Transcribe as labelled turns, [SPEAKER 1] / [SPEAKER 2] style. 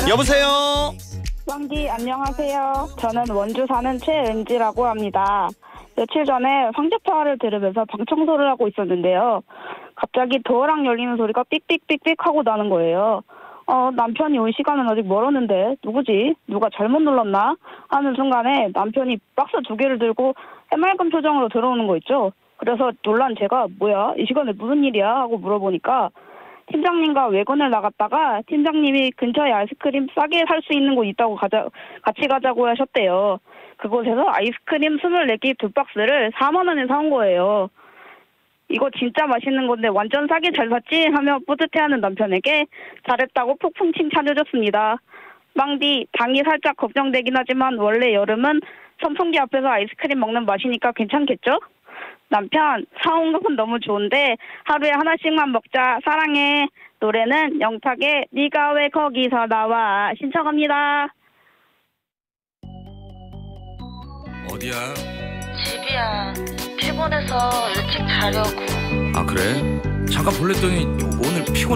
[SPEAKER 1] 여보세요.
[SPEAKER 2] 왕디 안녕하세요. 저는 원주 사는 최은지라고 합니다. 며칠 전에 황제파를 들으면서 방 청소를 하고 있었는데요. 갑자기 도어락 열리는 소리가 삑삑삑삑 하고 나는 거예요. 남편이 올 시간은 아직 멀었는데 누구지? 누가 잘못 눌렀나? 하는 순간에 남편이 박스 2개를 들고 해맑은 표정으로 들어오는 거 있죠. 그래서 놀란 제가 뭐야? 이 시간에 무슨 일이야? 하고 물어보니까 팀장님과 외근을 나갔다가 팀장님이 근처에 아이스크림 싸게 살 수 있는 곳 있다고 같이 가자고 하셨대요. 그곳에서 아이스크림 24개 2박스를 4만 원에 사온 거예요. 이거 진짜 맛있는 건데 완전 싸게 잘 샀지? 하며 뿌듯해하는 남편에게 잘했다고 폭풍 칭찬해줬습니다. 망디, 당이 살짝 걱정되긴 하지만 원래 여름은 선풍기 앞에서 아이스크림 먹는 맛이니까 괜찮겠죠? 남편, 사온 건 너무 좋은데 하루에 하나씩만 먹자. 사랑해. 노래는 영탁의 네가 왜 거기서 나와 신청합니다.
[SPEAKER 1] 어디야?
[SPEAKER 3] 집이야. 피곤해서 일찍 자려고.
[SPEAKER 1] 아 그래? 잠깐 볼랬더니 오늘 피곤